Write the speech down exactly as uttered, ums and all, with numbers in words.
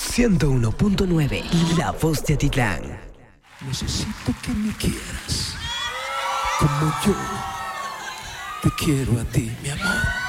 ciento uno punto nueve, La Voz de Atitlán. Necesito que me quieras como yo te quiero a ti, mi amor.